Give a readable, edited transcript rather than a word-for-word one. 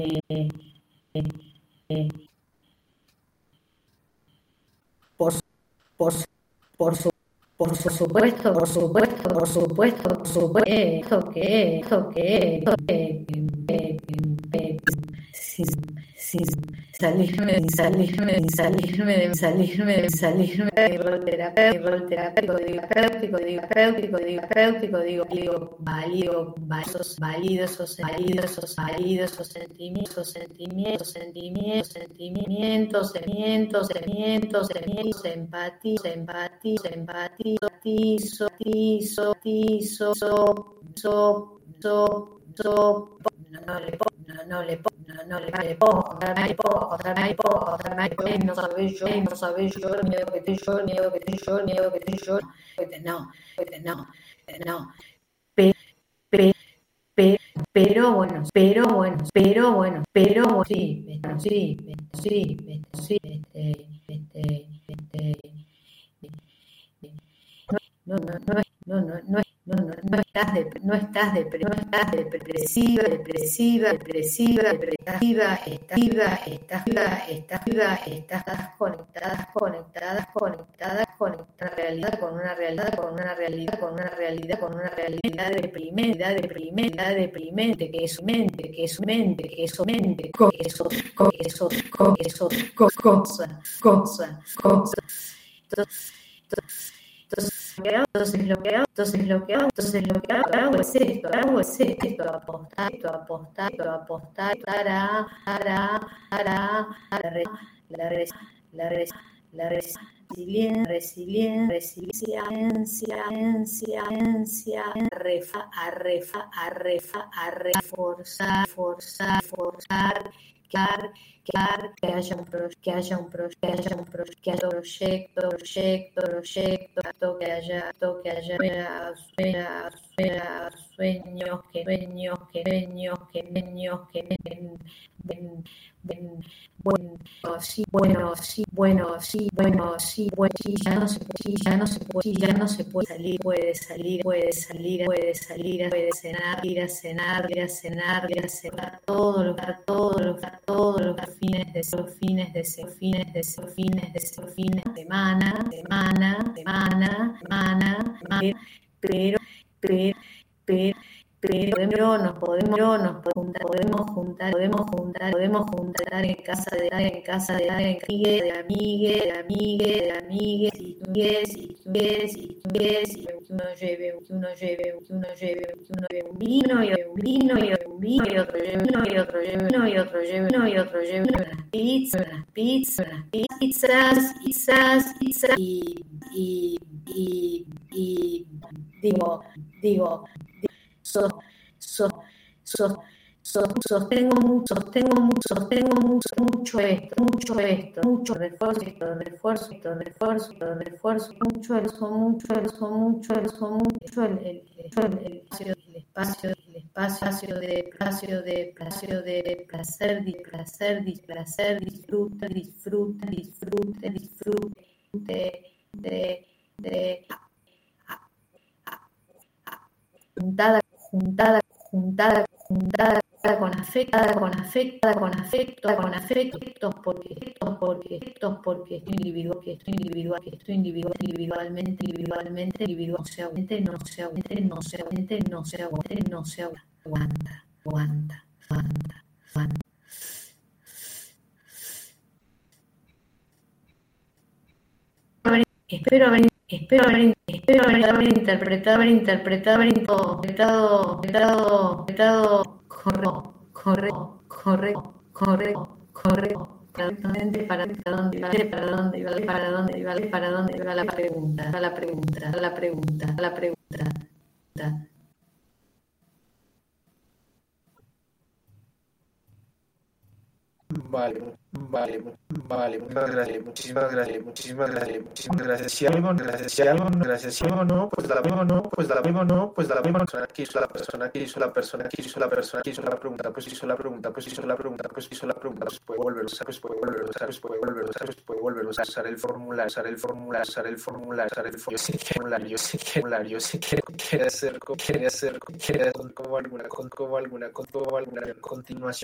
por, por, por, su- por supuesto, por supuesto, por supuesto, por supuesto sin, sin salirme de rol terapéutico, digo, válido esos sentimientos, empatizo, no le puedo contar, no sabes yo, el miedo que estoy yo, no, pe- pero bueno, sí, no, no, no, no estás depresiva, estás conectada con una realidad deprimente, que es su mente, cosas. Entonces lo que hago es esto, apostar la resiliencia, a reforzar, proyecto, sueños, sí, ya no se puede salir, ir a cenar todos los fines de semana, pero, pero, pero podemos juntar en casa de amigues, y que uno lleve un vino y otro lleve unas pizzas y digo, so, so, so, sostengo mucho esto, mucho refuerzo, mucho el espacio de placer, disfrute de juntada con afectos, porque estoy individualmente, no se aguanta. Espero haber interpretado correctamente para dónde iba la pregunta. Vale, muchísimas gracias. Si algo, no, pues da la misma, no, pues da la misma, no, pues da la misma, la persona que hizo la pregunta, pues puede volver a usar el formulario, yo sí que quiere hacer como alguna continuación